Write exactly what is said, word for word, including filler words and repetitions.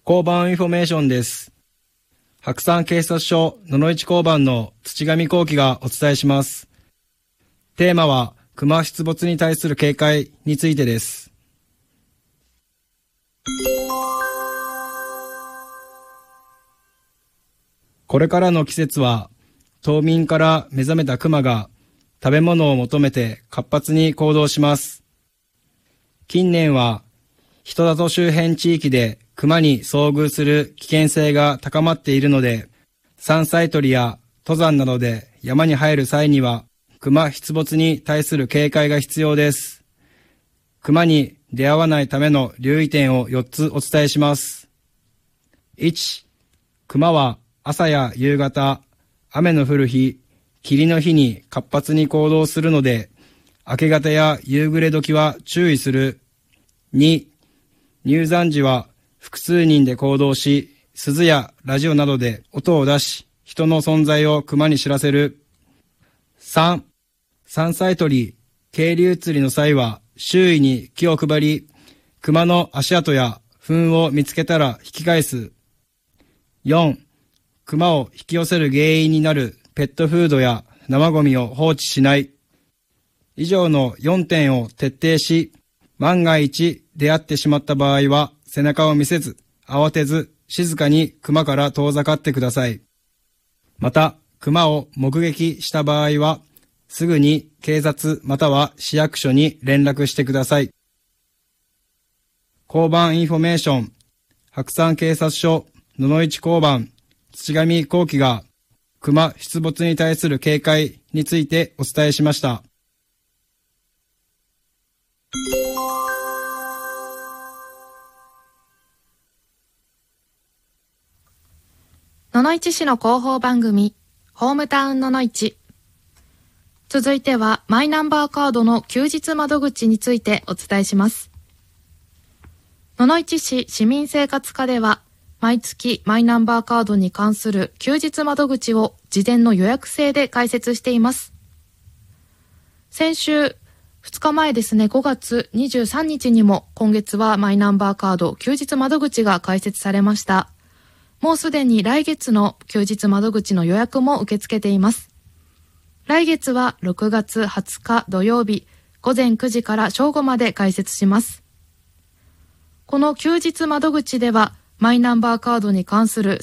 交番インフォメーションです。白山警察署野々市交番の土上幸喜がお伝えします。テーマは熊出没に対する警戒についてです。これからの季節は冬眠から目覚めた熊が食べ物を求めて活発に行動します。近年は人里周辺地域で熊に遭遇する危険性が高まっているので、山菜採りや登山などで山に入る際には熊出没に対する警戒が必要です。熊に出会わないための留意点をよっつお伝えします。いち、熊は朝や夕方、雨の降る日、霧の日に活発に行動するので、明け方や夕暮れ時は注意する。に、入山時は複数人で行動し、鈴やラジオなどで音を出し、人の存在を熊に知らせる。さん、山菜採り、渓流釣りの際は周囲に気を配り、熊の足跡や糞を見つけたら引き返す。よん、熊を引き寄せる原因になるペットフードや生ゴミを放置しない。以上のよんてんを徹底し、万が一出会ってしまった場合は背中を見せず、慌てず、静かに熊から遠ざかってください。また、熊を目撃した場合は、すぐに警察または市役所に連絡してください。交番インフォメーション、白山警察署野々市交番土上幸喜が熊出没に対する警戒についてお伝えしました。 野々市市の広報番組ホームタウン野々市。続いてはマイナンバーカードの休日窓口についてお伝えします。野々市市市民生活課では毎月マイナンバーカードに関する休日窓口を事前の予約制で開設しています。先週ふつかまえですね、ごがつにじゅうさんにちにも今月はマイナンバーカード休日窓口が開設されました。もうすでに来月の休日窓口の予約も受け付けています。来月はろくがつはつか土曜日ごぜんくじから正午まで開設します。この休日窓口ではマイナンバーカードに関する